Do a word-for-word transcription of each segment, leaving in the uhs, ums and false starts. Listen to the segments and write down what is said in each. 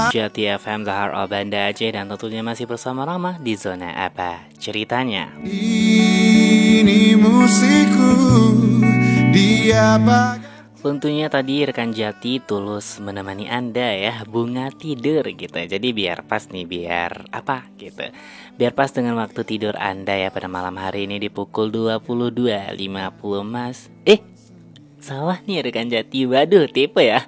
Jati F M Zahar Banda Aceh, dan tentunya masih bersama Rama di Zona Apa Ceritanya. Ini musikku, dia bagai... Tentunya tadi rekan Jati tulus menemani Anda ya, bunga tidur gitu. Jadi biar pas nih, biar apa gitu, biar pas dengan waktu tidur Anda ya pada malam hari ini di pukul dua puluh dua lima puluh mas. Eh, salah nih rekan Jati, waduh tipe ya.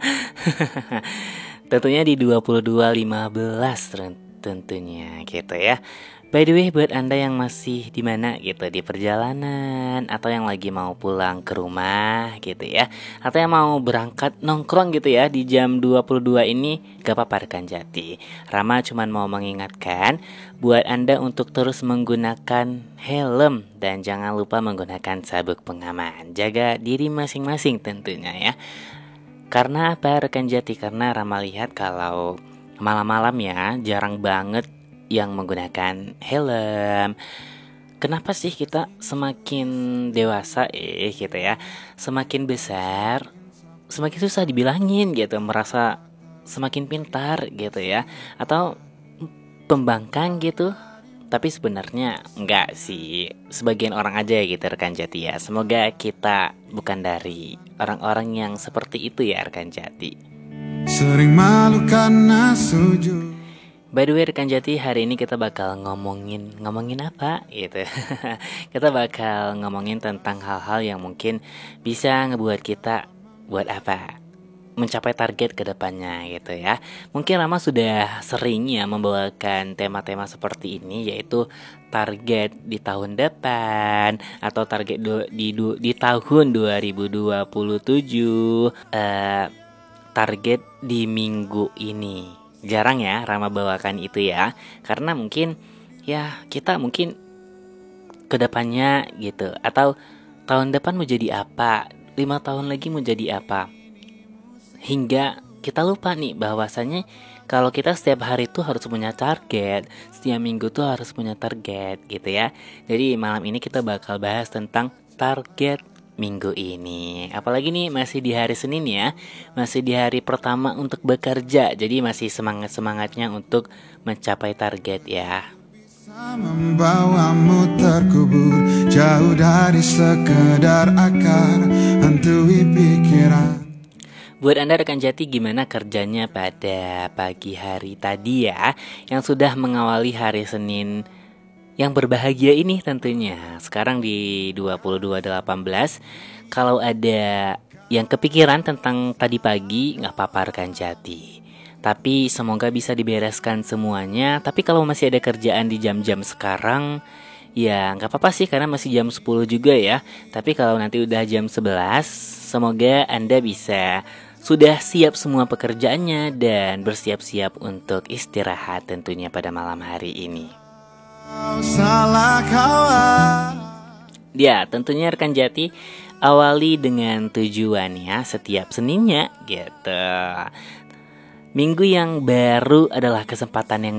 Tentunya di dua puluh dua lima belas tentunya gitu ya. By the way, buat Anda yang masih di mana gitu, di perjalanan atau yang lagi mau pulang ke rumah gitu ya, atau yang mau berangkat nongkrong gitu ya di jam dua puluh dua ini, gak apa-apa rekan Jati. Rama cuman mau mengingatkan buat Anda untuk terus menggunakan helm dan jangan lupa menggunakan sabuk pengaman. Jaga diri masing-masing tentunya ya. Karena apa rekan Jati? Karena Rama lihat kalau malam-malam ya jarang banget yang menggunakan helm. Kenapa sih kita semakin dewasa eh gitu ya, semakin besar semakin susah dibilangin gitu, merasa semakin pintar gitu ya, atau pembangkang gitu. Tapi sebenarnya enggak sih, sebagian orang aja gitu rekan Jati ya. Semoga kita bukan dari orang-orang yang seperti itu ya rekan Jati. Sering malu karena sujud. By the way rekan Jati, hari ini kita bakal ngomongin Ngomongin apa gitu. Kita bakal ngomongin tentang hal-hal yang mungkin bisa ngebuat kita buat apa, mencapai target ke depannya gitu ya. Mungkin Rama sudah sering ya membawakan tema-tema seperti ini, yaitu target di tahun depan atau target du- di du- di tahun dua ribu dua puluh tujuh, uh, target di minggu ini. Jarang ya Rama bawakan itu ya, karena mungkin ya kita mungkin ke depannya gitu, atau tahun depan mau jadi apa, lima tahun lagi mau jadi apa, hingga kita lupa nih bahwasannya kalau kita setiap hari tuh harus punya target, setiap minggu tuh harus punya target gitu ya. Jadi malam ini kita bakal bahas tentang target minggu ini. Apalagi nih masih di hari Senin ya, masih di hari pertama untuk bekerja. Jadi masih semangat-semangatnya untuk mencapai target ya. Membawamu terkubur jauh dari sekedar akar, hantui pikiran. Buat Anda rekan Jati, gimana kerjanya pada pagi hari tadi ya, yang sudah mengawali hari Senin yang berbahagia ini tentunya. Sekarang di dua puluh dua delapan belas, kalau ada yang kepikiran tentang tadi pagi, gak apa-apa rekan Jati, tapi semoga bisa dibereskan semuanya. Tapi kalau masih ada kerjaan di jam-jam sekarang, ya gak apa-apa sih, karena masih jam sepuluh juga ya. Tapi kalau nanti udah jam sebelas, semoga Anda bisa sudah siap semua pekerjaannya dan bersiap-siap untuk istirahat tentunya pada malam hari ini. Salah kawan. Ya, tentunya rekan Jati, awali dengan tujuan ya setiap Seninnya gitu. Minggu yang baru adalah kesempatan yang